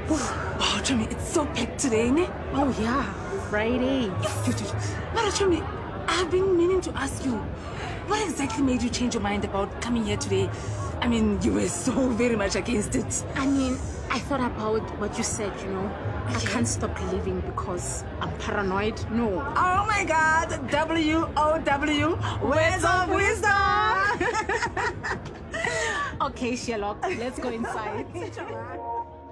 Oh, Chumi, it's so packed today, ne? Oh, yeah. Friday. Mara Chumi, I've been meaning to ask you, what exactly made you change your mind about coming here today? I mean, you were so very much against it. I mean, I thought about what you said, you know. I can't stop living because I'm paranoid. No. Oh my God, W-O-W, words of wisdom. Okay, Sherlock, let's go inside.